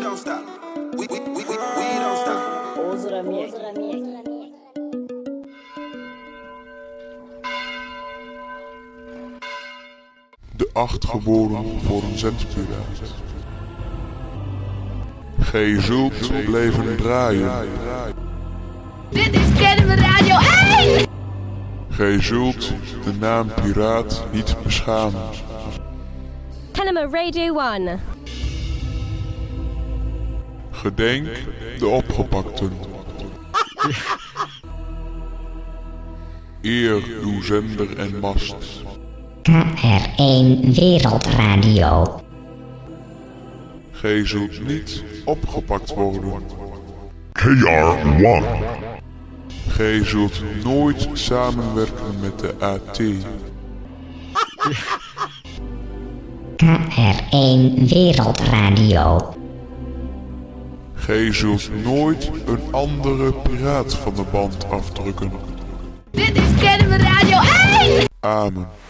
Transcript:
don't stop. We don't stop. De 8 geboren voor een zendpiraat. Gij zult blijven draaien. Dit is Kennemer Radio 1! Gij zult de naam piraat niet beschamen. Kennemer Radio 1. Gedenk de opgepakten. Eer uw zender en mast. KR1 Wereldradio. Gij zult niet opgepakt worden. KR1. Gij zult nooit samenwerken met de AT. KR1 Wereldradio. Gij zult nooit een andere piraat van de band afdrukken. Dit is Kennemer Radio 1! Amen.